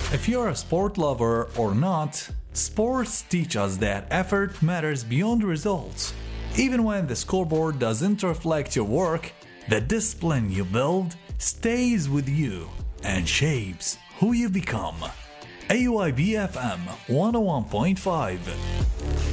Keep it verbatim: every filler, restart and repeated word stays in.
If you're a sport lover or not, sports teach us that effort matters beyond results. Even when the scoreboard doesn't reflect your work, the discipline you build stays with you and shapes who you become. A U I B F M one oh one point five